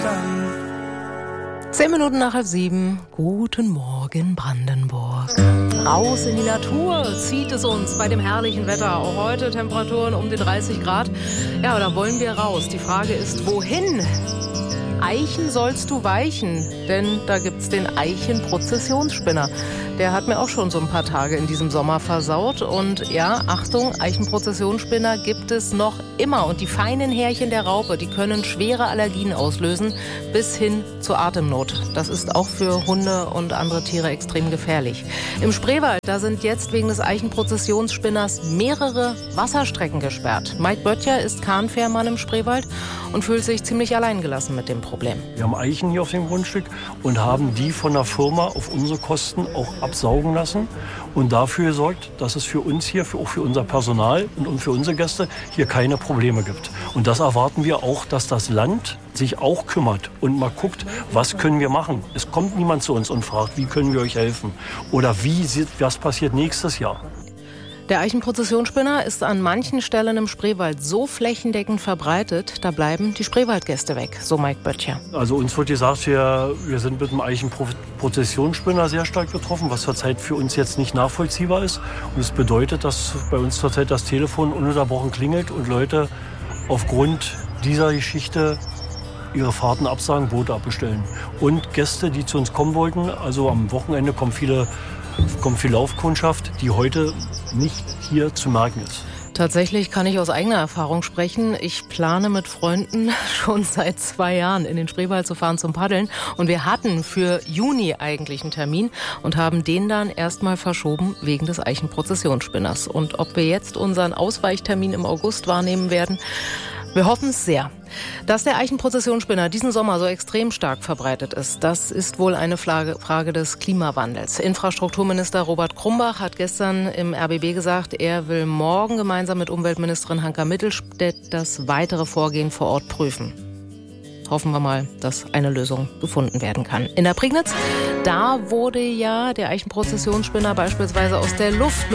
kann. 10 Minuten nach 6:30. Guten Morgen, Brandenburg. Raus in die Natur zieht es uns bei dem herrlichen Wetter. Auch heute Temperaturen um die 30 Grad. Ja, da wollen wir raus. Die Frage ist, wohin? Eichen sollst du weichen, denn da gibt's den Eichenprozessionsspinner. Der hat mir auch schon so ein paar Tage in diesem Sommer versaut. Und ja, Achtung, Eichenprozessionsspinner gibt es noch immer. Und die feinen Härchen der Raupe, die können schwere Allergien auslösen, bis hin zur Atemnot. Das ist auch für Hunde und andere Tiere extrem gefährlich. Im Spreewald, da sind jetzt wegen des Eichenprozessionsspinners mehrere Wasserstrecken gesperrt. Mike Böttcher ist Kahnfährmann im Spreewald und fühlt sich ziemlich alleingelassen mit dem Problem. Wir haben Eichen hier auf dem Grundstück und haben die von der Firma auf unsere Kosten auch absaugen lassen und dafür gesorgt, dass es für uns hier, auch für unser Personal und für unsere Gäste hier keine Probleme gibt. Und das erwarten wir auch, dass das Land sich auch kümmert und mal guckt, was können wir machen. Es kommt niemand zu uns und fragt, wie können wir euch helfen oder was passiert nächstes Jahr. Der Eichenprozessionsspinner ist an manchen Stellen im Spreewald so flächendeckend verbreitet, da bleiben die Spreewaldgäste weg, so Mike Böttcher. Also uns wird gesagt, wir sind mit dem Eichenprozessionsspinner sehr stark betroffen, was zurzeit für uns jetzt nicht nachvollziehbar ist. Und es bedeutet, dass bei uns zurzeit das Telefon ununterbrochen klingelt und Leute aufgrund dieser Geschichte ihre Fahrten absagen, Boote abbestellen. Und Gäste, die zu uns kommen wollten, also am Wochenende kommt viel Laufkundschaft, die heute nicht hier zu merken ist. Tatsächlich kann ich aus eigener Erfahrung sprechen. Ich plane mit Freunden schon seit 2 Jahren in den Spreewald zu fahren zum Paddeln. Und wir hatten für Juni eigentlich einen Termin und haben den dann erstmal verschoben wegen des Eichenprozessionsspinners. Und ob wir jetzt unseren Ausweichtermin im August wahrnehmen werden, wir hoffen es sehr. Dass der Eichenprozessionsspinner diesen Sommer so extrem stark verbreitet ist, das ist wohl eine Frage des Klimawandels. Infrastrukturminister Robert Krumbach hat gestern im RBB gesagt, er will morgen gemeinsam mit Umweltministerin Hanka Mittelstädt das weitere Vorgehen vor Ort prüfen. Hoffen wir mal, dass eine Lösung gefunden werden kann. In der Prignitz, da wurde ja der Eichenprozessionsspinner beispielsweise aus der Luft mit